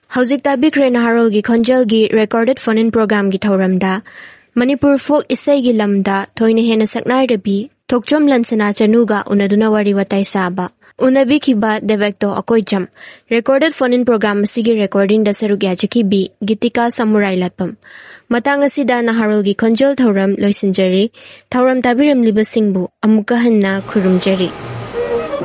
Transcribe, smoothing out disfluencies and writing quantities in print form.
Hauzik tabikhre Naharol gi Khonjal gi recorded phone-in program gi thauramda Manipur folk isai gi lamda thoine hena saknai rabi thokchom lansana chanuga unaduna wari watai saba unabi khiba devekto akoicham recorded phone-in program sigi recording da sarugya chiki gitika samurai lapam matang asida Naharol gi Khonjal thauram loisinjari thauram tabiram liba singbu amuka hanna khurumjari